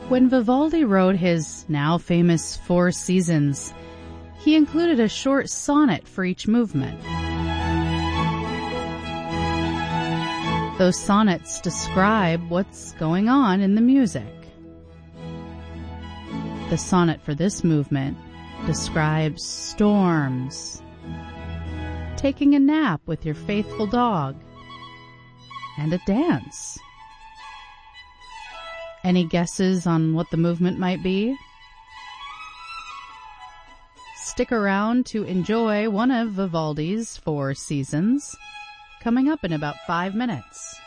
When Vivaldi wrote his now famous Four Seasons, he included a short sonnet for each movement. Those sonnets describe what's going on in the music. The sonnet for this movement describes storms, taking a nap with your faithful dog, and a dance. Any guesses on what the movement might be? Stick around to enjoy one of Vivaldi's Four Seasons, coming up in about 5 minutes.